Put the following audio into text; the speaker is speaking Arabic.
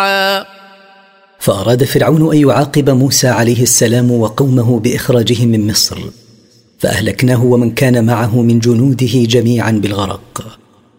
فأراد فرعون أن يعاقب موسى عليه السلام وقومه بإخراجهم من مصر، فأهلكناه ومن كان معه من جنوده جميعا بالغرق.